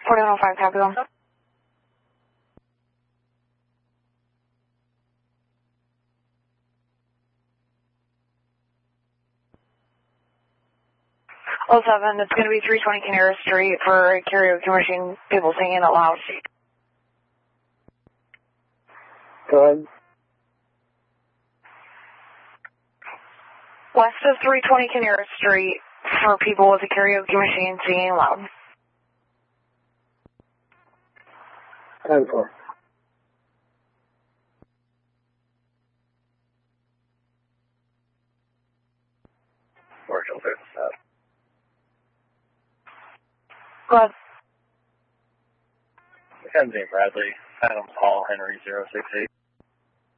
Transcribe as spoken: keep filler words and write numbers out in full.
forty-one oh five, copy one. oh seven, it's going to be three twenty Canary Street for a karaoke machine, people singing out loud. Go ahead. West of three twenty Canary Street for people with a karaoke machine singing loud. ten four. Marshall fifty-seven. Go ahead. Mackenzie and Bradley, Adams Hall, Henry zero six eight.